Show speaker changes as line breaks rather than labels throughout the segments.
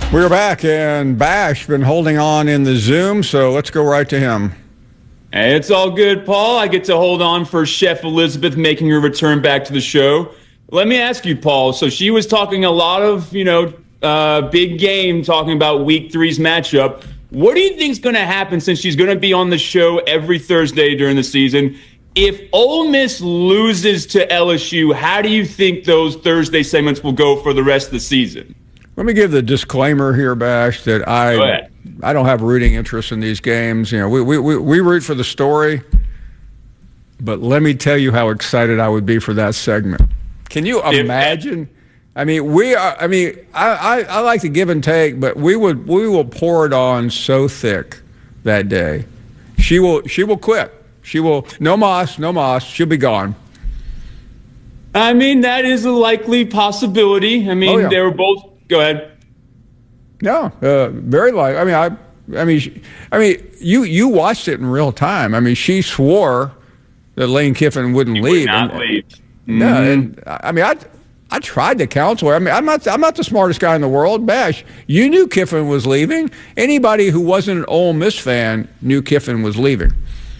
We're back, and Bash been holding on in the Zoom, so let's go right to him.
Hey, it's all good, Paul. I get to hold on for Chef Elizabeth making her return back to the show. Let me ask you, Paul. So she was talking a lot of, big game, talking about Week 3's matchup. What do you think is going to happen since she's going to be on the show every Thursday during the season? If Ole Miss loses to LSU, how do you think those Thursday segments will go for the rest of the season?
Let me give the disclaimer here, Bash, that I don't have rooting interest in these games. You know, we root for the story, but let me tell you how excited I would be for that segment. Can you imagine? I like the give and take, but we will pour it on so thick that day. She will quit. She will no mas. She'll be gone.
I mean, that is a likely possibility. I mean, They were both. Go ahead.
No, very likely. I mean, you watched it in real time. I mean, she swore that Lane Kiffin wouldn't leave.
Would not leave.
No, and I mean, I tried to counsel her. I mean, I'm not the smartest guy in the world. Bash, you knew Kiffin was leaving. Anybody who wasn't an Ole Miss fan knew Kiffin was leaving.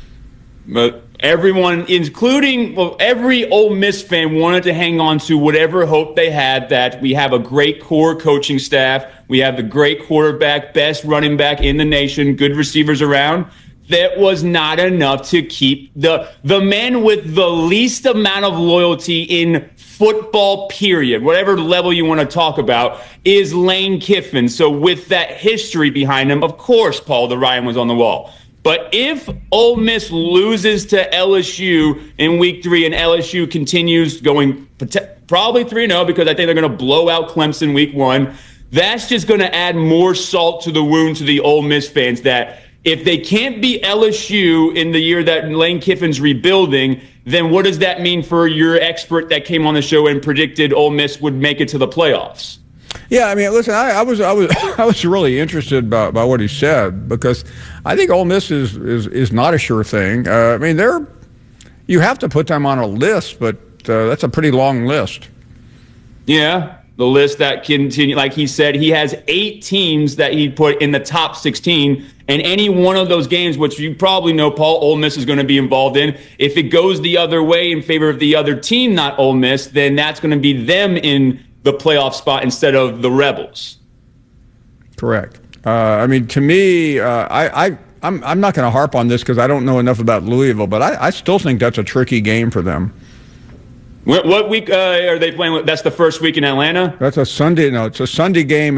But everyone, including every Ole Miss fan, wanted to hang on to whatever hope they had that we have a great core coaching staff, we have the great quarterback, best running back in the nation, good receivers around. That was not enough to keep the man with the least amount of loyalty in football, period, whatever level you want to talk about, is Lane Kiffin. So with that history behind him, of course, Paul, the writing was on the wall. But if Ole Miss loses to LSU in Week 3 and LSU continues going probably 3-0 because I think they're going to blow out Clemson Week 1, that's just going to add more salt to the wound to the Ole Miss fans that if they can't beat LSU in the year that Lane Kiffin's rebuilding, then what does that mean for your expert that came on the show and predicted Ole Miss would make it to the playoffs?
Yeah, I mean, listen, I was really interested by what he said because I think Ole Miss is not a sure thing. I mean, you have to put them on a list, but that's a pretty long list.
Yeah, the list that continue, like he said, he has 8 teams that he put in the top 16, and any one of those games, which you probably know, Paul, Ole Miss is going to be involved in. If it goes the other way in favor of the other team, not Ole Miss, then that's going to be them in the playoff spot instead of the Rebels.
Correct. I mean, to me, I'm not going to harp on this because I don't know enough about Louisville, but I still think that's a tricky game for them.
What week are they playing? That's the first week in Atlanta?
That's a Sunday. No, it's a Sunday game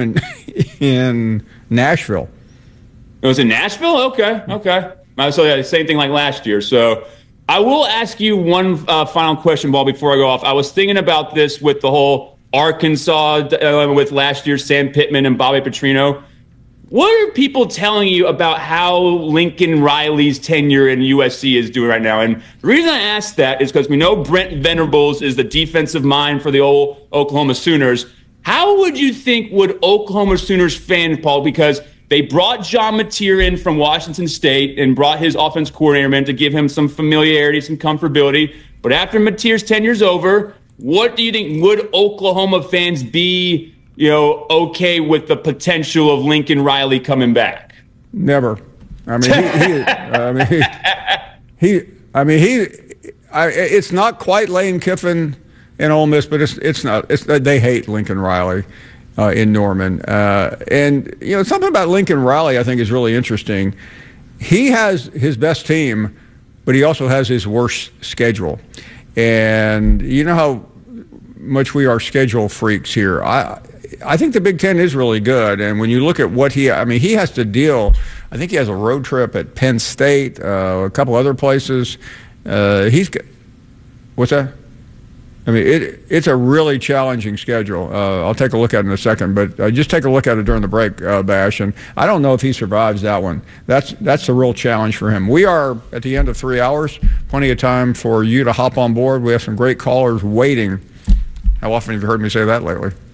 in Nashville.
It was in Nashville? Okay. So yeah, same thing like last year. So I will ask you one final question, Paul, before I go off. I was thinking about this with the whole Arkansas with last year's Sam Pittman and Bobby Petrino. What are people telling you about how Lincoln Riley's tenure in USC is doing right now? And the reason I ask that is because we know Brent Venables is the defensive mind for the old Oklahoma Sooners. How would you think would Oklahoma Sooners fans, Paul, because they brought John Mateer in from Washington State and brought his offense coordinator in to give him some familiarity, some comfortability. But after Mateer's tenure's over, what do you think? Would Oklahoma fans be, okay with the potential of Lincoln Riley coming back?
Never. I mean, it's not quite Lane Kiffin and Ole Miss, but it's not. They hate Lincoln Riley in Norman, and something about Lincoln Riley I think is really interesting. He has his best team, but he also has his worst schedule, and you know how much we are schedule freaks here. I think the Big Ten is really good, and when you look at what he has to deal. I think he has a road trip at Penn State, a couple other places. What's that? I mean, it's a really challenging schedule. I'll take a look at it in a second, but just take a look at it during the break, Bash, and I don't know if he survives that one. That's a real challenge for him. We are at the end of 3 hours, plenty of time for you to hop on board. We have some great callers waiting. How often have you heard me say that lately?